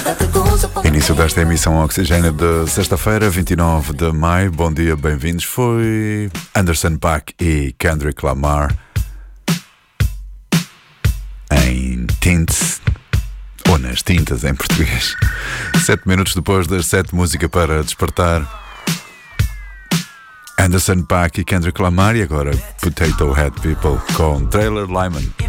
Início desta emissão Oxigênio de sexta-feira, 29 de maio. Bom dia, bem-vindos. Foi Anderson .Paak e Kendrick Lamar em Tints, ou nas tintas em português. 7 minutos depois das 7, música para despertar. Anderson .Paak e Kendrick Lamar, e agora Potato Head People com Taylor Lyman.